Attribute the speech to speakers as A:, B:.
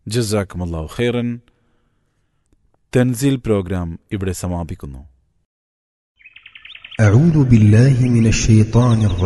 A: ജസാക്കുമുല്ലാഹു ഖൈറൻ. തൻസീൽ പ്രോഗ്രാം ഇവിടെ സമാപിക്കുന്നു.
B: أعوذ بالله من الشيطان الرجيم